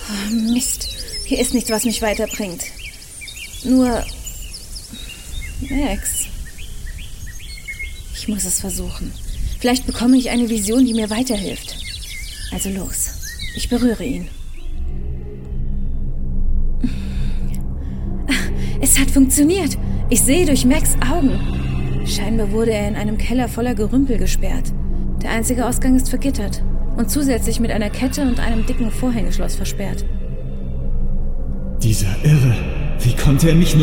Oh, Mist. Hier ist nichts, was mich weiterbringt. Nur Max. Ich muss es versuchen. Vielleicht bekomme ich eine Vision, die mir weiterhilft. Also los. Ich berühre ihn. Es hat funktioniert. Ich sehe durch Max' Augen. Scheinbar wurde er in einem Keller voller Gerümpel gesperrt. Der einzige Ausgang ist vergittert und zusätzlich mit einer Kette und einem dicken Vorhängeschloss versperrt. Dieser Irre. Wie konnte er mich nur